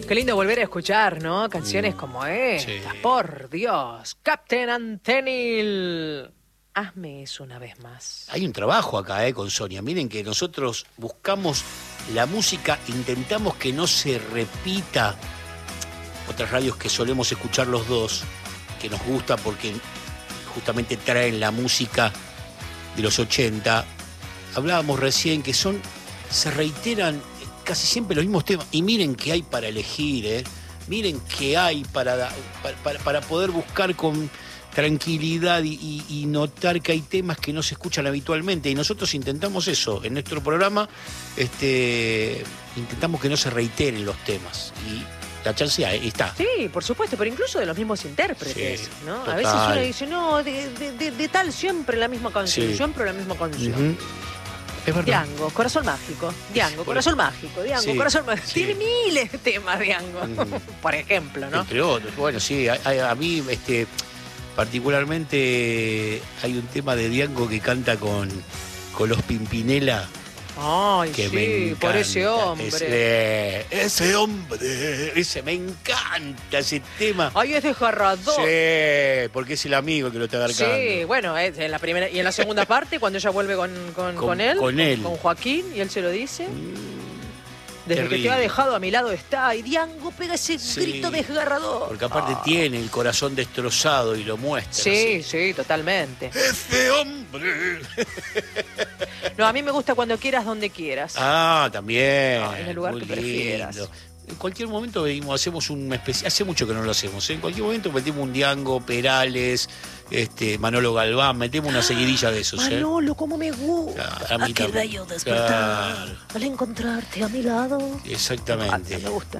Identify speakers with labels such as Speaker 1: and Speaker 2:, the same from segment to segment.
Speaker 1: Qué lindo volver a escuchar, ¿no? Canciones como esta.
Speaker 2: Sí.
Speaker 1: Por Dios. Captain Antenil. Hazme eso una vez más.
Speaker 2: Hay un trabajo acá, con Sonia. Miren que nosotros buscamos la música, intentamos que no se repita otras radios que solemos escuchar los dos, que nos gusta porque justamente traen la música de los 80. Hablábamos recién que se reiteran casi siempre los mismos temas. Y miren que hay para elegir, miren que hay para poder buscar con tranquilidad y notar que hay temas que no se escuchan habitualmente. Y nosotros intentamos eso. En nuestro programa intentamos que no se reiteren los temas. Y la chance ahí está.
Speaker 1: Sí, por supuesto, pero incluso de los mismos intérpretes,
Speaker 2: Sí,
Speaker 1: ¿no?
Speaker 2: total.
Speaker 1: A veces uno dice, no, de tal siempre la misma canción,
Speaker 2: Sí.
Speaker 1: siempre la misma canción.
Speaker 2: Ujú. Es verdad.
Speaker 1: Diango, Corazón Mágico. Diango, Corazón Mágico. Diango,
Speaker 2: Sí,
Speaker 1: Corazón Mágico.
Speaker 2: sí.
Speaker 1: Tiene miles de temas, Diango. Por ejemplo, ¿no?
Speaker 2: Entre otros. Bueno, sí, a mí particularmente hay un tema de Diango que canta con los Pimpinela.
Speaker 1: Ay,
Speaker 2: Que
Speaker 1: sí,
Speaker 2: me encanta.
Speaker 1: por ese hombre.
Speaker 2: Ese hombre, me encanta ese tema.
Speaker 1: Ay, es desgarrador.
Speaker 2: Sí, porque es el amigo que lo está agarcando.
Speaker 1: Sí, bueno, en la primera y en la segunda parte, cuando ella vuelve con él,
Speaker 2: con él.
Speaker 1: con Joaquín, y él se lo dice. Desde
Speaker 2: terrible.
Speaker 1: que te ha dejado a mi lado está, y Diango pega ese
Speaker 2: Sí,
Speaker 1: grito desgarrador.
Speaker 2: Porque aparte tiene el corazón destrozado y lo muestra.
Speaker 1: Sí,
Speaker 2: así.
Speaker 1: sí, totalmente.
Speaker 2: Ese hombre.
Speaker 1: No, a mí me gusta Cuando quieras, donde quieras.
Speaker 2: Ah, también.
Speaker 1: En el lugar
Speaker 2: muy
Speaker 1: que prefieras.
Speaker 2: lindo. En cualquier momento hacemos un especial. Hace mucho que no lo hacemos. En cualquier momento metemos un Diango, Perales, Manolo Galván, metemos una seguidilla de esos.
Speaker 1: Manolo, cómo me gusta.
Speaker 2: Claro, a mí
Speaker 1: qué
Speaker 2: también.
Speaker 1: bello despertar.
Speaker 2: Claro.
Speaker 1: Al encontrarte a mi lado.
Speaker 2: Exactamente.
Speaker 1: Me gusta.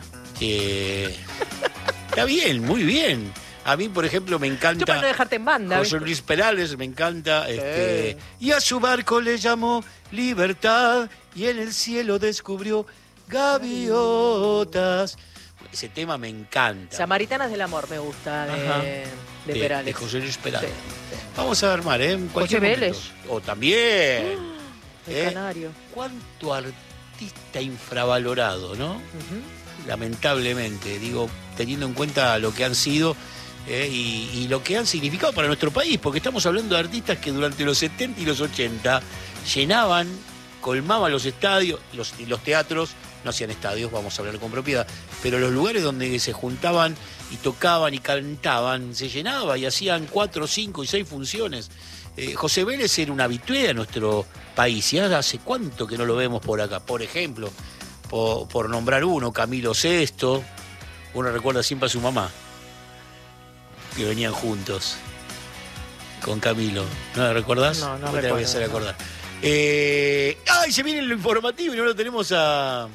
Speaker 2: Está bien, muy bien. A mí, por ejemplo, me encanta.
Speaker 1: Yo para no dejarte en banda.
Speaker 2: José
Speaker 1: ¿viste?
Speaker 2: Luis Perales, me encanta. Y a su barco le llamó Libertad y en el cielo descubrió gaviotas. Ese tema me encanta.
Speaker 1: Samaritanas del amor me gusta
Speaker 2: Ajá.
Speaker 1: de Perales.
Speaker 2: De José Luis Perales.
Speaker 1: Sí, sí.
Speaker 2: Vamos a armar, en cualquier
Speaker 1: José
Speaker 2: momento.
Speaker 1: Vélez.
Speaker 2: O también.
Speaker 1: El Canario.
Speaker 2: ¿Cuánto artista infravalorado, no?
Speaker 1: Ujú.
Speaker 2: Lamentablemente, digo, teniendo en cuenta lo que han sido y lo que han significado para nuestro país, porque estamos hablando de artistas que durante los 70 y los 80 llenaban, colmaban los estadios, los teatros, no hacían estadios, vamos a hablar con propiedad, pero los lugares donde se juntaban y tocaban y cantaban, se llenaba y hacían 4, 5 y 6 funciones. José Vélez era un habitué de nuestro país y ahora hace cuánto que no lo vemos por acá. Por ejemplo, por nombrar uno, Camilo VI, uno recuerda siempre a su mamá, que venían juntos con Camilo. ¿No lo recordás?
Speaker 1: No, no
Speaker 2: Te la voy a hacer
Speaker 1: recuerdo,
Speaker 2: acordar. ¡Ay, se viene lo informativo y no lo tenemos al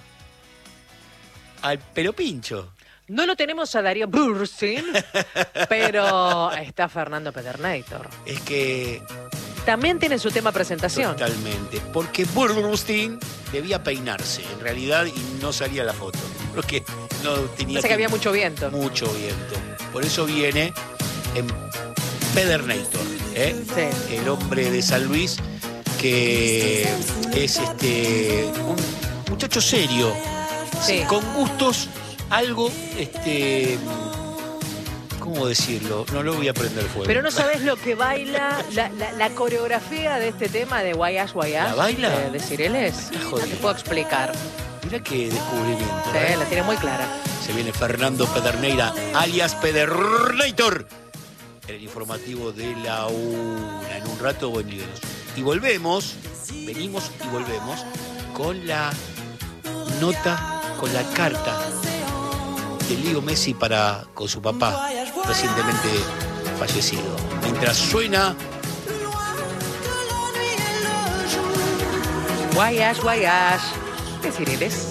Speaker 2: Pelo Pincho!
Speaker 1: No lo tenemos a Darío Bursin, pero está Fernando Pedernator.
Speaker 2: Es que
Speaker 1: También tiene su tema presentación.
Speaker 2: totalmente, porque Burstein debía peinarse en realidad y no salía la foto, porque no tenía
Speaker 1: Parece que había mucho viento.
Speaker 2: mucho viento. Por eso viene en Pedernator,
Speaker 1: Sí.
Speaker 2: el hombre de San Luis que es un muchacho serio,
Speaker 1: Sí.
Speaker 2: con gustos algo, ¿cómo decirlo? No lo voy a prender fuego.
Speaker 1: Pero no sabés lo que baila, la coreografía de este tema de Guayas Guayas.
Speaker 2: ¿La baila?
Speaker 1: De Cireles.
Speaker 2: estás
Speaker 1: No
Speaker 2: jodiendo.
Speaker 1: te puedo explicar.
Speaker 2: Mirá qué descubrimiento.
Speaker 1: Sí, la tiene muy clara.
Speaker 2: Se viene Fernando Pederneira, alias Pedernator, en el informativo de la una. En un rato, buen nivel. Y volvemos, venimos y volvemos con la nota, con la carta de Leo Messi con su papá, recientemente fallecido. Mientras suena
Speaker 1: Guayas Guayas. De Cireles.